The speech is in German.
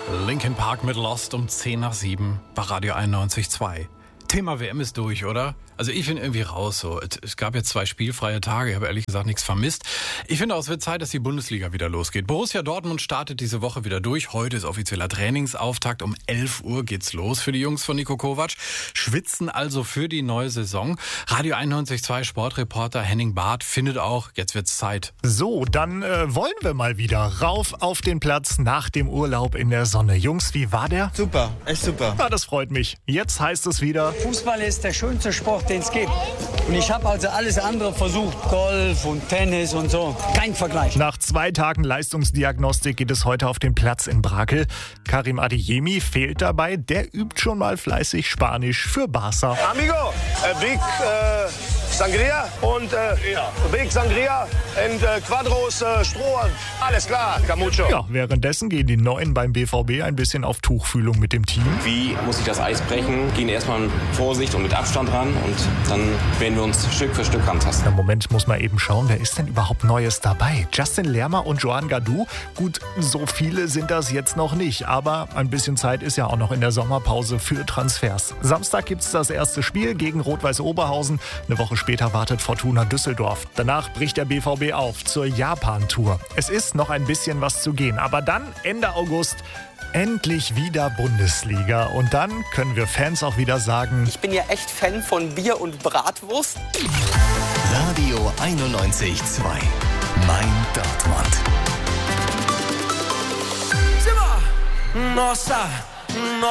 Linkin Park mit Lost um 6:10 bei Radio 91.2. Thema WM ist durch, oder? Also ich bin irgendwie raus so. Es gab jetzt 2 spielfreie Tage, ich habe ehrlich gesagt nichts vermisst. Ich finde auch, es wird Zeit, dass die Bundesliga wieder losgeht. Borussia Dortmund startet diese Woche wieder durch. Heute ist offizieller Trainingsauftakt. Um 11 Uhr geht's los für die Jungs von Niko Kovac. Schwitzen also für die neue Saison. Radio 91.2 Sportreporter Henning Barth findet auch, jetzt wird's Zeit. So, dann wollen wir mal wieder rauf auf den Platz nach dem Urlaub in der Sonne. Jungs, wie war der? Super, echt super. Ja, das freut mich. Jetzt heißt es wieder: Fußball ist der schönste Sport, den es gibt. Und ich habe also alles andere versucht. Golf und Tennis und so. Kein Vergleich. Nach 2 Tagen Leistungsdiagnostik geht es heute auf den Platz in Brakel. Karim Adeyemi fehlt dabei. Der übt schon mal fleißig Spanisch für Barca. Amigo, big Sangria und big Sangria und Quadros Stroh. Alles klar, Camucho. Ja, währenddessen gehen die Neuen beim BVB ein bisschen auf Tuchfühlung mit dem Team. Wie muss ich das Eis brechen? Gehen erstmal mit Vorsicht und mit Abstand ran und dann werden wir uns Stück für Stück rantasten. Im Moment muss man eben schauen, wer ist denn überhaupt Neues dabei? Justin Lerma und Joan Gadou? Gut, so viele sind das jetzt noch nicht, aber ein bisschen Zeit ist ja auch noch in der Sommerpause für Transfers. Samstag gibt es das erste Spiel gegen Rot-Weiß Oberhausen. Eine Woche später wartet Fortuna Düsseldorf. Danach bricht der BVB auf zur Japan-Tour. Es ist noch ein bisschen was zu gehen, aber dann Ende August endlich wieder Bundesliga. Und dann können wir Fans auch wieder sagen: Ich bin ja echt Fan von Bier und Bratwurst. Radio 91.2 Mein Dortmund. Nossa